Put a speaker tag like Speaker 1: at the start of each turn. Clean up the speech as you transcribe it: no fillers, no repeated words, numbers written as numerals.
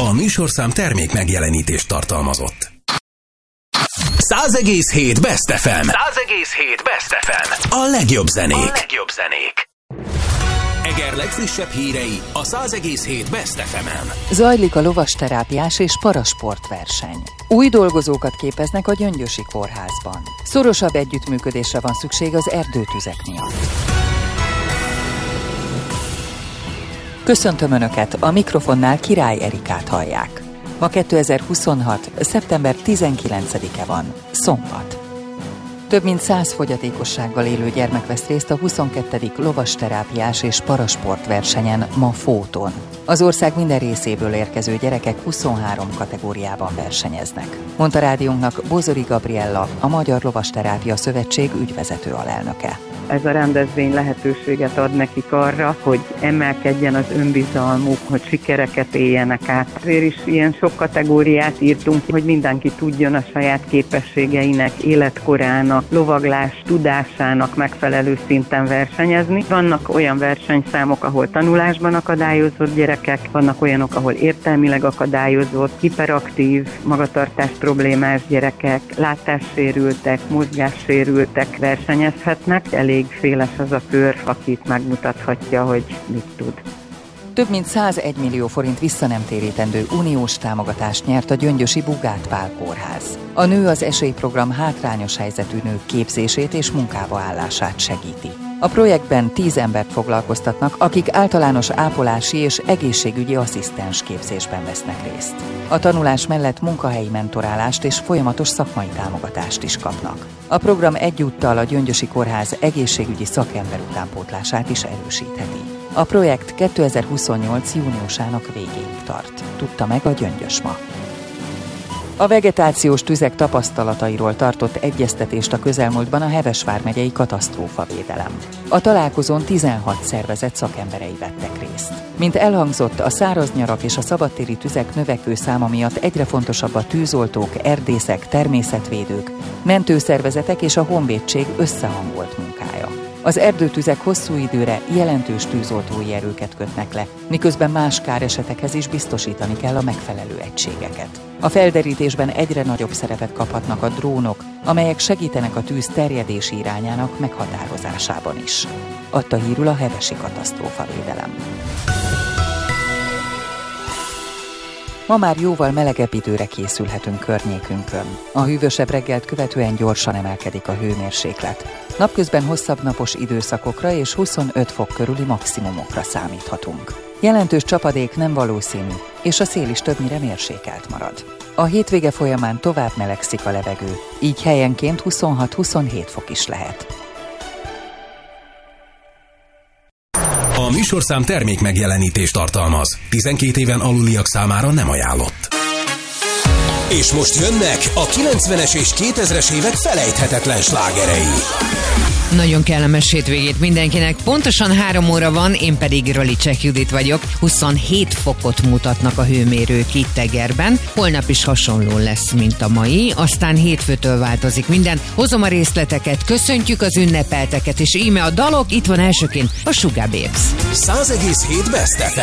Speaker 1: A műsorszám termék megjelenítést tartalmazott. 100,7 Best FM. 100,7 Best FM. A legjobb zenék. Eger legfrissebb hírei a 100,7 Best FM-en.
Speaker 2: Zajlik a lovasterápiás és parasportverseny. Új dolgozókat képeznek a Gyöngyösi Kórházban. Szorosabb együttműködésre van szükség az erdőtüzek miatt. Köszöntöm Önöket, a mikrofonnál Király Erikát hallják. Ma 2026. szeptember 19-e van, szombat. Több mint 100 fogyatékossággal élő gyermek vesz részt a 22. lovasterápiás és parasportversenyen ma Fóton. Az ország minden részéből érkező gyerekek 23 kategóriában versenyeznek, mondta rádiónknak Bozori Gabriella, a Magyar Lovasterápia Szövetség ügyvezető alelnöke.
Speaker 3: Ez a rendezvény lehetőséget ad nekik arra, hogy emelkedjen az önbizalmuk, hogy sikereket éljenek át. Azért is ilyen sok kategóriát írtunk, hogy mindenki tudjon a saját képességeinek, életkorának, lovaglás tudásának megfelelő szinten versenyezni. Vannak olyan versenyszámok, ahol tanulásban akadályozott gyerekek, vannak olyanok, ahol értelmileg akadályozott, hiperaktív, magatartás problémás gyerekek, látássérültek, mozgássérültek versenyezhetnek. Elég széles az a kör, akit megmutathatja, hogy mit tud.
Speaker 2: Több mint 101 millió forint visszanemtérítendő uniós támogatást nyert a gyöngyösi Bugát Pál Kórház. A Nő az Esély program hátrányos helyzetű nők képzését és munkába állását segíti. A projektben 10 embert foglalkoztatnak, akik általános ápolási és egészségügyi asszisztens képzésben vesznek részt. A tanulás mellett munkahelyi mentorálást és folyamatos szakmai támogatást is kapnak. A program egyúttal a Gyöngyösi Kórház egészségügyi szakember utánpótlását is erősítheti. A projekt 2028. júniusának végéig tart, tudta meg a Gyöngyös ma. A vegetációs tüzek tapasztalatairól tartott egyeztetést a közelmúltban a Heves vármegyei katasztrófavédelem. A találkozón 16 szervezet szakemberei vettek részt. Mint elhangzott, a száraz nyarak és a szabadtéri tüzek növekvő száma miatt egyre fontosabb a tűzoltók, erdészek, természetvédők, mentőszervezetek és a honvédség összehangolt munkája. Az erdőtüzek hosszú időre jelentős tűzoltói erőket kötnek le, miközben más káresetekhez is biztosítani kell a megfelelő egységeket. A felderítésben egyre nagyobb szerepet kaphatnak a drónok, amelyek segítenek a tűz terjedési irányának meghatározásában is. Adta hírül a hevesi katasztrófavédelem. Ma már jóval melegebb időre készülhetünk környékünkön. A hűvösebb reggelt követően gyorsan emelkedik a hőmérséklet. Napközben hosszabb napos időszakokra és 25 fok körüli maximumokra számíthatunk. Jelentős csapadék nem valószínű, és a szél is többnyire mérsékelt marad. A hétvége folyamán tovább melegszik a levegő, így helyenként 26-27 fok is lehet.
Speaker 1: A műsorszám termék megjelenítést tartalmaz. 12 éven aluliak számára nem ajánlott. És most jönnek a 90-es és 2000-es évek felejthetetlen slágerei.
Speaker 4: Nagyon kellemes hétvégét mindenkinek. Pontosan 3 óra van, én pedig Rolicsek Judit vagyok. 27 fokot mutatnak a hőmérők itt Egerben. Holnap is hasonló lesz, mint a mai, aztán hétfőtől változik minden. Hozom a részleteket, köszöntjük az ünnepelteket, és íme a dalok, itt van elsőként a Sugar Babes.
Speaker 1: 100,7 Best FM.